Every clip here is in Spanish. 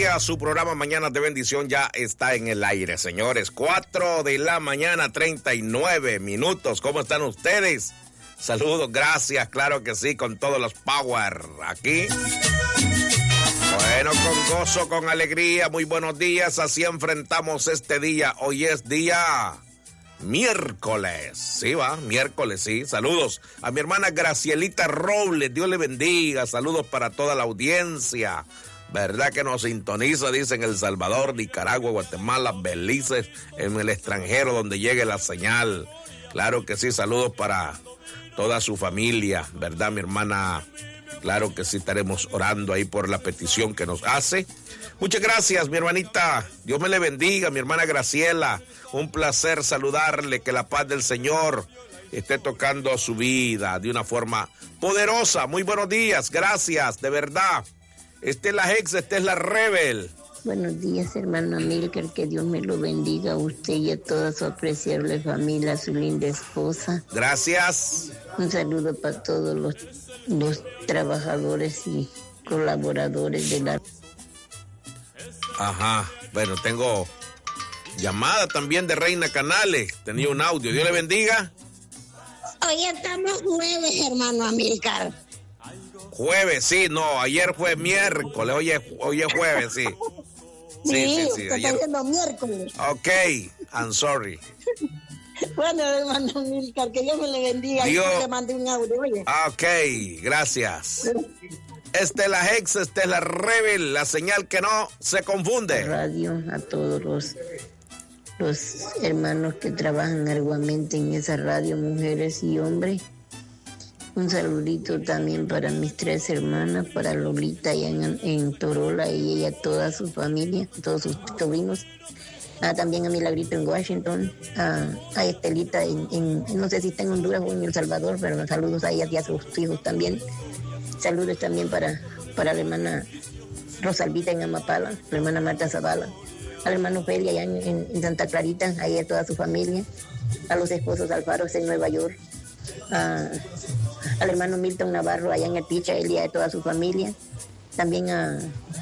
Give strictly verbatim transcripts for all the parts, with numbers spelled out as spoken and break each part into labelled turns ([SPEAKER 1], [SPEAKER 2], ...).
[SPEAKER 1] Su programa Mañanas de Bendición ya está en el aire, señores. cuatro de la mañana, treinta y nueve minutos. ¿Cómo están ustedes? Saludos, gracias, claro que sí, con todos los power aquí. Bueno, con gozo, con alegría, muy buenos días. Así enfrentamos este día. Hoy es día miércoles. Sí, va, miércoles, sí. Saludos a mi hermana Gracielita Robles. Dios le bendiga. Saludos para toda la audiencia. ¿Verdad que nos sintoniza? Dicen El Salvador, Nicaragua, Guatemala, Belice, en el extranjero donde llegue la señal. Claro que sí, saludos para toda su familia, ¿verdad, mi hermana? Claro que sí, estaremos orando ahí por la petición que nos hace. Muchas gracias, mi hermanita. Dios me le bendiga, mi hermana Graciela. Un placer saludarle, que la paz del Señor esté tocando su vida de una forma poderosa. Muy buenos días, gracias, de verdad. Esta es la Hex, esta es la Rebel.
[SPEAKER 2] Buenos días, hermano Amílcar, que Dios me lo bendiga a usted y a toda su apreciable familia, a su linda esposa.
[SPEAKER 1] Gracias.
[SPEAKER 2] Un saludo para todos los, los trabajadores y colaboradores de la...
[SPEAKER 1] Ajá, bueno, tengo llamada también de Reina Canales, tenía un audio, Dios le bendiga.
[SPEAKER 3] Hoy estamos jueves, hermano Amílcar.
[SPEAKER 1] Jueves, sí, no, ayer fue miércoles, hoy es, hoy es jueves, sí.
[SPEAKER 3] Sí, sí, sí, sí, ayer. Está diciendo miércoles.
[SPEAKER 1] Ok, I'm sorry.
[SPEAKER 3] Bueno, hermano Amílcar, que Dios me le bendiga.
[SPEAKER 1] Dios...
[SPEAKER 3] Le mandé un audio, oye.
[SPEAKER 1] Ok, gracias. Esta es la Hex, esta es la Rebel, la señal que no se confunde.
[SPEAKER 2] Radio a todos los, los hermanos que trabajan arduamente en esa radio, mujeres y hombres. Un saludito también para mis tres hermanas, para Lolita allá en, en Torola y ella, toda su familia, todos sus sobrinos. Ah, también a Milagrito en Washington, ah, a Estelita en, en, no sé si está en Honduras o en El Salvador, pero saludos a ella y a sus hijos también. Saludos también para, para la hermana Rosalvita en Amapala, la hermana Marta Zavala, al hermano Feli allá en, en, en Santa Clarita, a ella toda su familia, a los esposos Alfaro en Nueva York, a... al hermano Milton Navarro allá en el Picha, él y a toda su familia, también a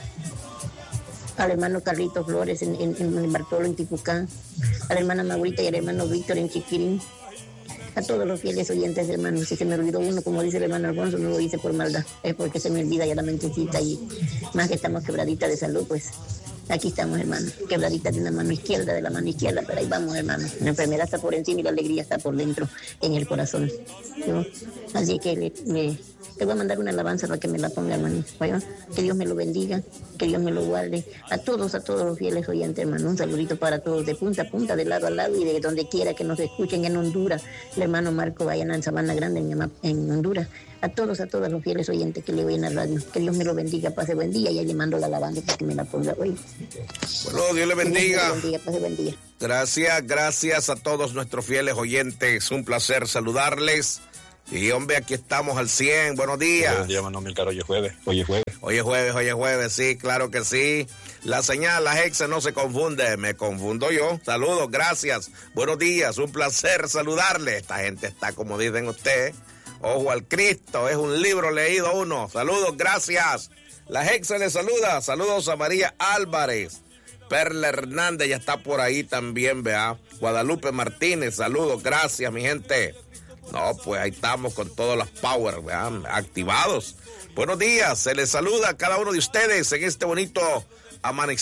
[SPEAKER 2] al hermano Carlito Flores en, en, en Bartolo, en Tipucán, a la hermana Maurita y al hermano Víctor en Chiquirín, a todos los fieles oyentes, hermanos. Si se me olvidó uno, como dice el hermano Alfonso, no lo hice por maldad, es porque se me olvida ya la mentecita y más que estamos quebradita de salud, pues aquí estamos, hermano, quebradita de una mano izquierda, de la mano izquierda, pero ahí vamos, hermano. La enfermedad está por encima y la alegría está por dentro, en el corazón. ¿No? Así que le, le, le voy a mandar una alabanza para que me la ponga, hermano. ¿No? Que Dios me lo bendiga, que Dios me lo guarde. A todos, a todos los fieles oyentes, hermano. Un saludito para todos, de punta a punta, de lado a lado y de donde quiera que nos escuchen en Honduras. El hermano Marco Bayana en Sabana Grande, en, en Honduras. A todos, a todos los fieles oyentes que le oyen a la radio. Que Dios me lo bendiga, pase buen día. Y ahí le mando la alabanza para que me la ponga hoy.
[SPEAKER 1] Bueno, Dios le bendiga.
[SPEAKER 2] Dios bendiga, pase buen día.
[SPEAKER 1] Gracias, gracias a todos nuestros fieles oyentes. Un placer saludarles. Y hombre, aquí estamos al cien. Buenos días.
[SPEAKER 4] Buenos días, hermano Amílcar. Hoy es jueves. Hoy es jueves.
[SPEAKER 1] Hoy es jueves, hoy es jueves. Sí, claro que sí. La señal, la Hex no se confunde. Me confundo yo. Saludos, gracias. Buenos días. Un placer saludarle. Esta gente está, como dicen ustedes, ojo al Cristo. Es un libro leído uno. Saludos, gracias. La Hex le saluda. Saludos a María Álvarez. Perla Hernández ya está por ahí también, vea. Guadalupe Martínez, saludos, gracias, mi gente. No, pues ahí estamos con todas las power, vean, activados. Buenos días, se les saluda a cada uno de ustedes en este bonito amanecer.